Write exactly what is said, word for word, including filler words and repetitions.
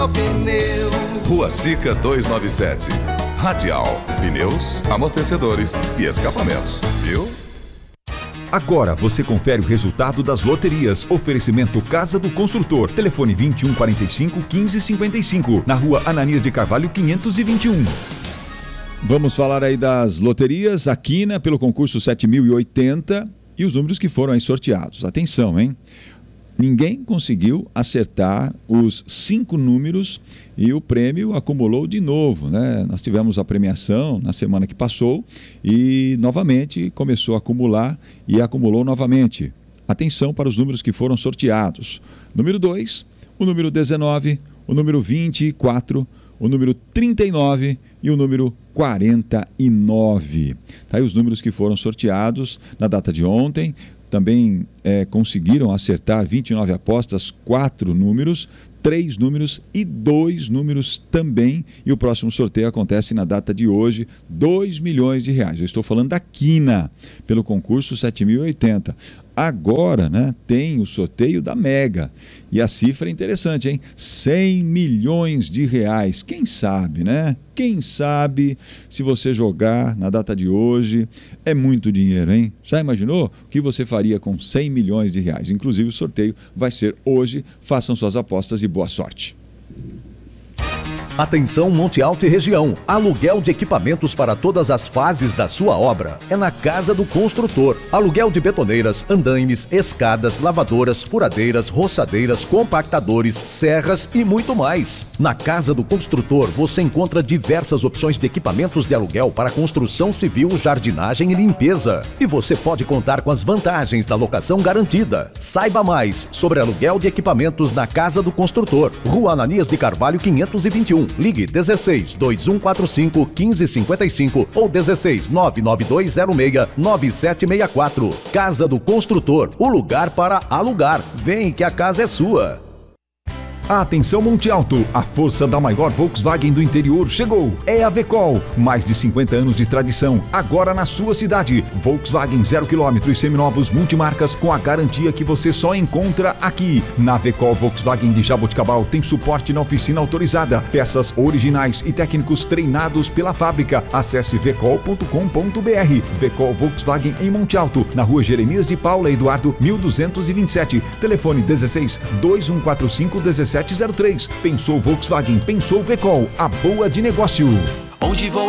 Rua Sica duzentos e noventa e sete. Radial, pneus, amortecedores e escapamentos, viu? Agora você confere o resultado das loterias. Oferecimento Casa do Construtor. Telefone vinte e um quarenta e cinco, quinze cinquenta e cinco. Na rua Ananias de Carvalho, quinhentos e vinte e um. Vamos falar aí das loterias. A Quina, pelo concurso sete mil e oitenta. E os números que foram aí sorteados. Atenção, hein? Ninguém conseguiu acertar os cinco números e o prêmio acumulou de novo, né? Nós tivemos a premiação na semana que passou e novamente começou a acumular e acumulou novamente. Atenção para os números que foram sorteados. Número dois, o número dezenove, o número vinte e quatro, o número trinta e nove e o número quarenta e nove. Tá aí os números que foram sorteados na data de ontem. Também é, conseguiram acertar vinte e nove apostas, quatro números, três números e dois números também. E o próximo sorteio acontece na data de hoje, dois milhões de reais. Eu estou falando da Quina, pelo concurso sete mil e oitenta. Agora, né, tem o sorteio da Mega. E a cifra é interessante, hein? cem milhões de reais. Quem sabe, né? Quem sabe, se você jogar na data de hoje, é muito dinheiro, hein? Já imaginou o que você faria com cem milhões de reais? Inclusive o sorteio vai ser hoje. Façam suas apostas e boa sorte. Atenção Monte Alto e região, aluguel de equipamentos para todas as fases da sua obra é na Casa do Construtor. Aluguel de betoneiras, andaimes, escadas, lavadoras, furadeiras, roçadeiras, compactadores, serras e muito mais. Na Casa do Construtor você encontra diversas opções de equipamentos de aluguel para construção civil, jardinagem e limpeza. E você pode contar com as vantagens da locação garantida. Saiba mais sobre aluguel de equipamentos na Casa do Construtor, Rua Ananias de Carvalho quinhentos e vinte e um. Ligue dezesseis, dois um quatro cinco, quinze cinquenta e cinco ou dezesseis, nove nove dois zero seis, nove sete seis quatro. Casa do Construtor, o lugar para alugar. Vem que a casa é sua. Atenção Monte Alto, a força da maior Volkswagen do interior chegou. É a Vecol, mais de cinquenta anos de tradição, agora na sua cidade. Volkswagen zero quilômetro e seminovos multimarcas com a garantia que você só encontra aqui. Na Vecol Volkswagen de Jaboticabal tem suporte na oficina autorizada, peças originais e técnicos treinados pela fábrica. Acesse vecol ponto com ponto br. Vecol Volkswagen em Monte Alto, na rua Jeremias de Paula Eduardo, mil duzentos e vinte e sete. Telefone dezesseis, dois um quatro cinco, dezessete zero três. Pensou Volkswagen, pensou Vecol, a boa de negócio. Onde vou